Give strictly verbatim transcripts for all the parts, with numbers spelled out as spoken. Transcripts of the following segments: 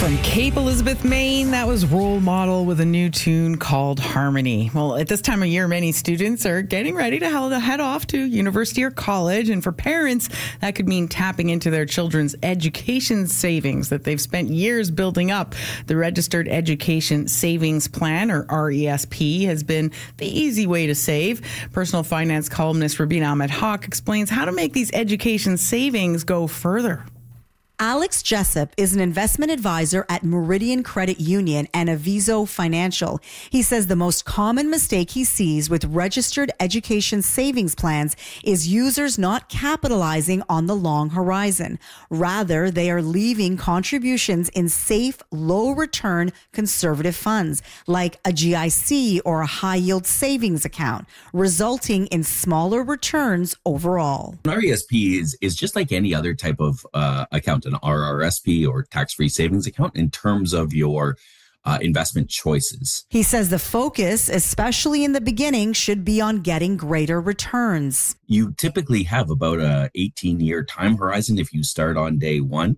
From Cape Elizabeth, Maine, that was Role Model with a new tune called Harmony. Well, at this time of year, many students are getting ready to head off to university or college. And for parents, that could mean tapping into their children's education savings that they've spent years building up. The Registered Education Savings Plan, or R E S P, has been the easy way to save. Personal finance columnist Rubina Ahmed-Haq explains how to make these education savings go further. Alex Jessup is an investment advisor at Meridian Credit Union and Aviso Financial. He says the most common mistake he sees with registered education savings plans is users not capitalizing on the long horizon. Rather, they are leaving contributions in safe, low-return conservative funds like a G I C or a high-yield savings account, resulting in smaller returns overall. An R E S P is, is just like any other type of uh, account, an R R S P or tax-free savings account, in terms of your uh, investment choices. He says the focus, especially in the beginning, should be on getting greater returns. You typically have about a eighteen-year time horizon if you start on day one.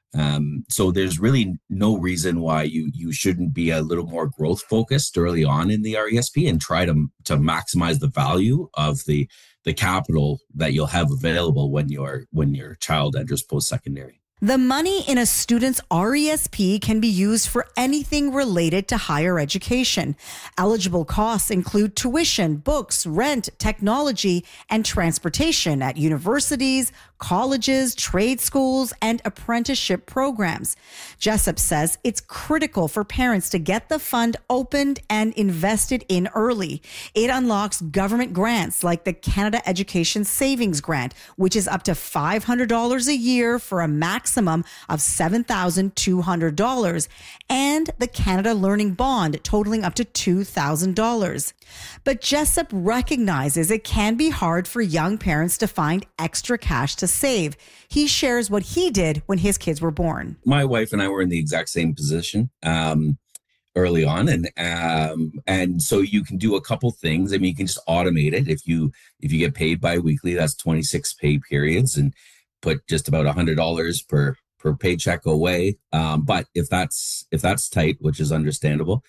Um, so there's really no reason why you you shouldn't be a little more growth focused early on in the R E S P and try to to maximize the value of the the capital that you'll have available when your when your child enters post-secondary. The money in a student's R E S P can be used for anything related to higher education. Eligible costs include tuition, books, rent, technology, and transportation at universities, colleges, trade schools, and apprenticeship programs. Jessup says it's critical for parents to get the fund opened and invested in early. It unlocks government grants like the Canada Education Savings Grant, which is up to five hundred dollars a year for a maximum of seven thousand two hundred dollars, and the Canada Learning Bond totaling up to two thousand dollars. But Jessup recognizes it can be hard for young parents to find extra cash to save. He shares what he did when his kids were born. My wife and I were in the exact same position um, early on. And um, and so you can do a couple things. I mean, you can just automate it. If you if you get paid bi-weekly, that's twenty-six pay periods, and put just about one hundred dollars per per paycheck away. Um, but if that's if that's tight, which is understandable,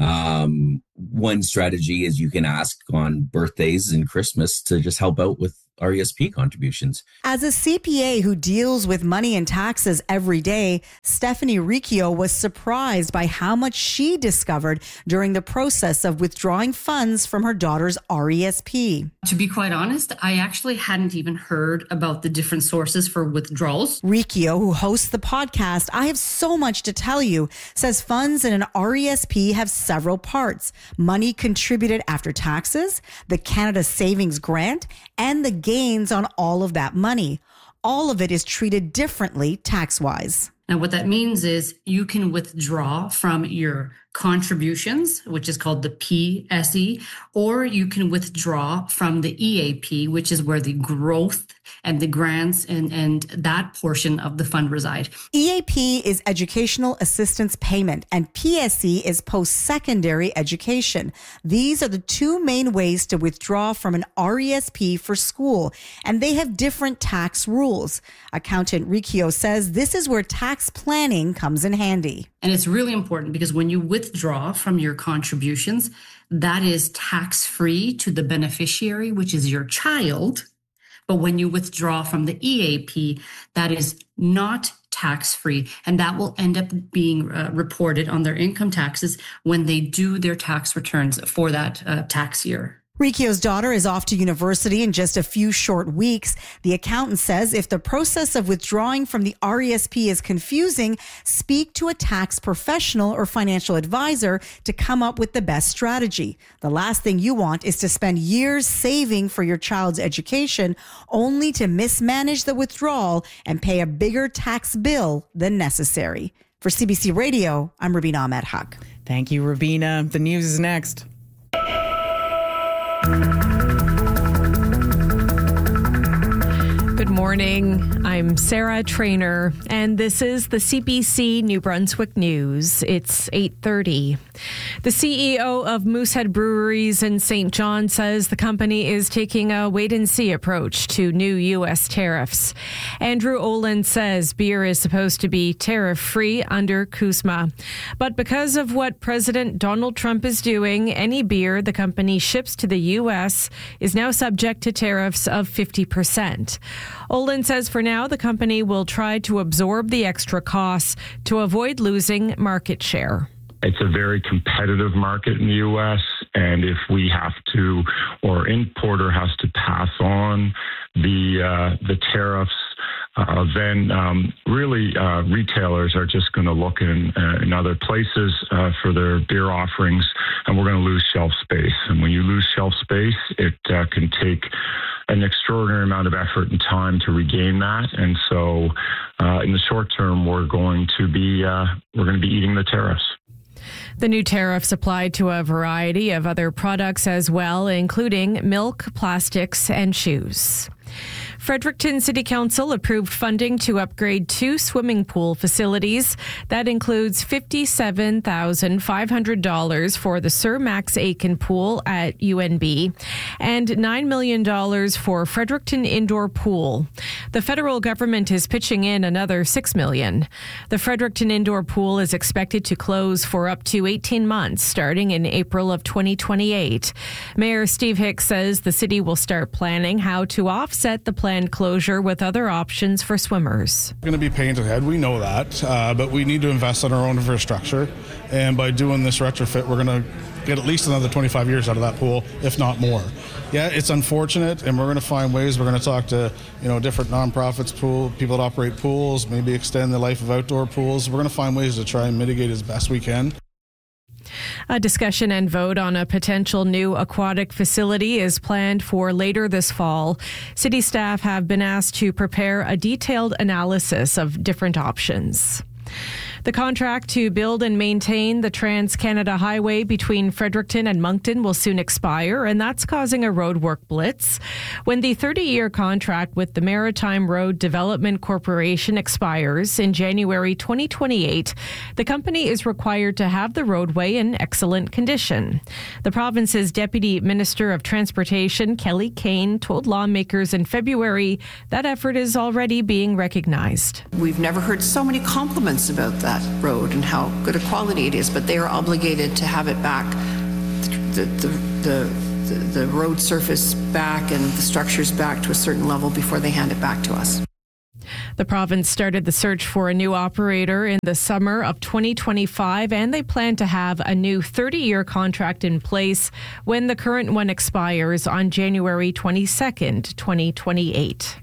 um, one strategy is you can ask on birthdays and Christmas to just help out with R E S P contributions. As a C P A who deals with money and taxes every day, Stephanie Riccio was surprised by how much she discovered during the process of withdrawing funds from her daughter's R E S P. To be quite honest, I actually hadn't even heard about the different sources for withdrawals. Riccio, who hosts the podcast I Have So Much to Tell You, says funds in an R E S P have several parts: money contributed after taxes, the Canada Savings Grant, and the gains on all of that money. All of it is treated differently tax-wise. Now, what that means is you can withdraw from your contributions, which is called the P S E, or you can withdraw from the E A P, which is where the growth and the grants and, and that portion of the fund reside. E A P is educational assistance payment, and P S E is post-secondary education. These are the two main ways to withdraw from an R E S P for school, and they have different tax rules. Accountant Riccio says this is where tax planning comes in handy. And it's really important because when you withdraw from your contributions, that is tax-free to the beneficiary, which is your child. But when you withdraw from the E A P, that is not tax-free, and that will end up being uh, reported on their income taxes when they do their tax returns for that uh, tax year. Riccio's daughter is off to university in just a few short weeks. The accountant says if the process of withdrawing from the R E S P is confusing, speak to a tax professional or financial advisor to come up with the best strategy. The last thing you want is to spend years saving for your child's education only to mismanage the withdrawal and pay a bigger tax bill than necessary. For C B C Radio, I'm Rubina Ahmed-Haq. Thank you, Rubina. The news is next. Good morning. I'm Sarah Trainer, and this is the C B C New Brunswick News. It's eight thirty. The C E O of Moosehead Breweries in Saint John says the company is taking a wait-and-see approach to new U S tariffs. Andrew Olin says beer is supposed to be tariff-free under CUSMA. But because of what President Donald Trump is doing, any beer the company ships to the U S is now subject to tariffs of fifty percent. Olin says for now, the company will try to absorb the extra costs to avoid losing market share. It's a very competitive market in the U S, and if we have to, or importer has to pass on the uh, the tariffs, uh, then um, really uh, retailers are just going to look in, uh, in other places uh, for their beer offerings, and we're going to lose shelf space. And when you lose shelf space, it uh, can take an extraordinary amount of effort and time to regain that. And so uh, in the short term, we're going to be uh, we're going to be eating the tariffs. The new tariffs applied to a variety of other products as well, including milk, plastics, and shoes. Fredericton City Council approved funding to upgrade two swimming pool facilities. That includes fifty-seven thousand five hundred dollars for the Sir Max Aiken Pool at U N B and nine million dollars for Fredericton Indoor Pool. The federal government is pitching in another six million dollars. The Fredericton Indoor Pool is expected to close for up to eighteen months, starting in April of twenty twenty-eight. Mayor Steve Hicks says the city will start planning how to offset the planned closure with other options for swimmers. We're going to be paying ahead, we know that, uh, but we need to invest in our own infrastructure, and by doing this retrofit, we're going to get at least another twenty-five years out of that pool, if not more. Yeah, it's unfortunate, and we're going to find ways. We're going to talk to, you know, different nonprofits, pool people that operate pools, maybe extend the life of outdoor pools. We're going to find ways to try and mitigate as best we can. A discussion and vote on a potential new aquatic facility is planned for later this fall. City staff have been asked to prepare a detailed analysis of different options. The contract to build and maintain the Trans-Canada Highway between Fredericton and Moncton will soon expire, and that's causing a roadwork blitz. When the thirty-year contract with the Maritime Road Development Corporation expires in January twenty twenty-eight, the company is required to have the roadway in excellent condition. The province's Deputy Minister of Transportation, Kelly Kane, told lawmakers in February that effort is already being recognized. We've never heard so many compliments about that road and how good a quality it is, but they are obligated to have it back, the, the, the, the, the road surface back and the structures back to a certain level before they hand it back to us. The province started the search for a new operator in the summer of twenty twenty-five, and they plan to have a new thirty-year contract in place when the current one expires on January twenty-second, twenty twenty-eight.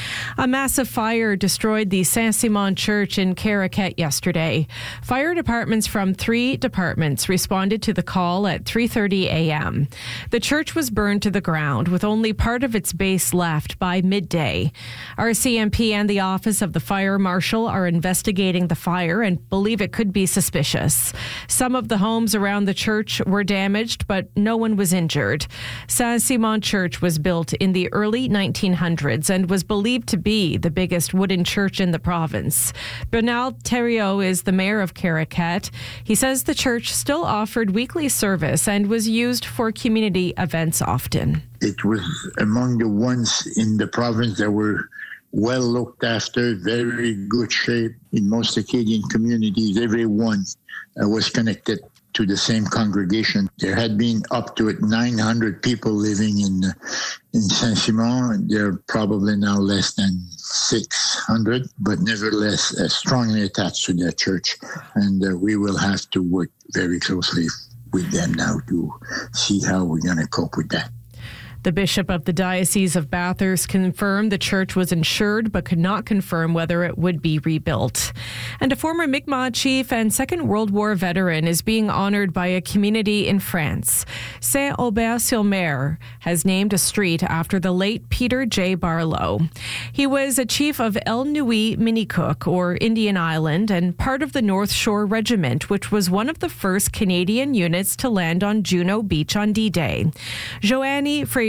A massive fire destroyed the Saint-Simon Church in Caraquet yesterday. Fire departments from three departments responded to the call at three thirty a.m. The church was burned to the ground with only part of its base left by midday. R C M P and the Office of the Fire Marshal are investigating the fire and believe it could be suspicious. Some of the homes around the church were damaged, but no one was injured. Saint-Simon Church was built in the early nineteen hundreds and was believed to be the biggest wooden church in the province. Bernard Thériault is the mayor of Caraquet. He says the church still offered weekly service and was used for community events often. It was among the ones in the province that were well looked after, very good shape. In most Acadian communities, everyone uh, was connected to the same congregation. There had been up to nine hundred people living in in Saint-Simon. They're probably now less than six hundred, but nevertheless uh, strongly attached to their church. And uh, we will have to work very closely with them now to see how we're going to cope with that. The Bishop of the Diocese of Bathurst confirmed the church was insured but could not confirm whether it would be rebuilt. And a former Mi'kmaq chief and Second World War veteran is being honored by a community in France. Saint-Aubert-sur-Mer has named a street after the late Peter J. Barlow. He was a chief of El Nui Minicook, or Indian Island, and part of the North Shore Regiment, which was one of the first Canadian units to land on Juno Beach on D-Day. Joanne Fraser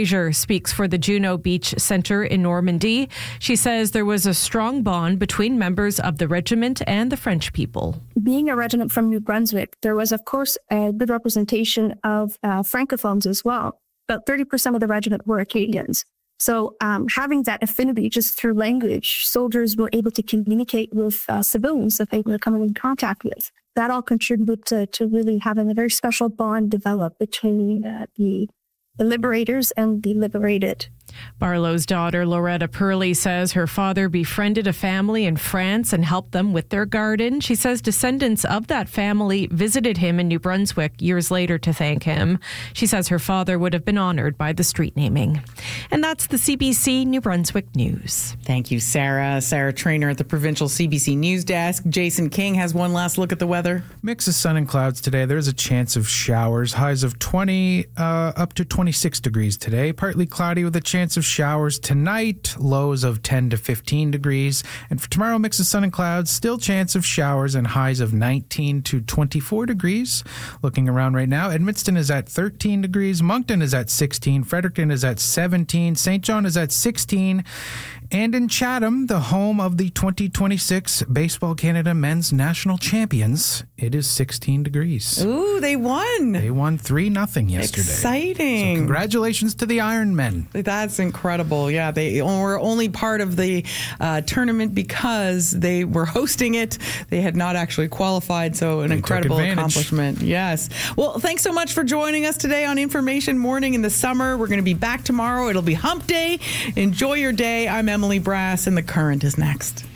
Fraser speaks for the Juno Beach Centre in Normandy. She says there was a strong bond between members of the regiment and the French people. Being a regiment from New Brunswick, there was, of course, a good representation of uh, Francophones as well. About thirty percent of the regiment were Acadians. So um, having that affinity just through language, soldiers were able to communicate with uh, civilians that they were coming in contact with. That all contributed to, to really having a very special bond develop between uh, the, the liberators and the liberated. Barlow's daughter, Loretta Purley, says her father befriended a family in France and helped them with their garden. She says descendants of that family visited him in New Brunswick years later to thank him. She says her father would have been honored by the street naming. And that's the C B C New Brunswick News. Thank you, Sarah. Sarah Trainer at the Provincial C B C News Desk. Jason King has one last look at the weather. Mix of sun and clouds today. There's a chance of showers. Highs of twenty uh, up to twenty-six degrees today. Partly cloudy with a chance of showers tonight, lows of ten to fifteen degrees. And for tomorrow, mix of sun and clouds, still chance of showers and highs of nineteen to twenty-four degrees. Looking around right now, Edmundston is at thirteen degrees, Moncton is at sixteen, Fredericton is at seventeen, Saint John is at sixteen, and in Chatham, the home of the twenty twenty-six Baseball Canada Men's National Champions, it is sixteen degrees. Ooh, they won. They won three nothing yesterday. Exciting. So congratulations to the Iron Men. That's incredible. Yeah, they were only part of the uh, tournament because they were hosting it. They had not actually qualified, so an they incredible accomplishment. Yes. Well, thanks so much for joining us today on Information Morning in the summer. We're going to be back tomorrow. It'll be Hump Day. Enjoy your day. I'm Emily Brass, and The Current is next.